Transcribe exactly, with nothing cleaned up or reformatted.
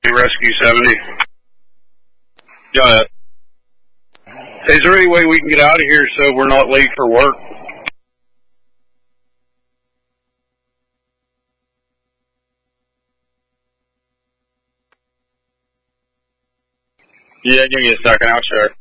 Rescue seventy. Go ahead. Is there any way we can get out of here so we're not late for work? Yeah, give me a second. I'll check.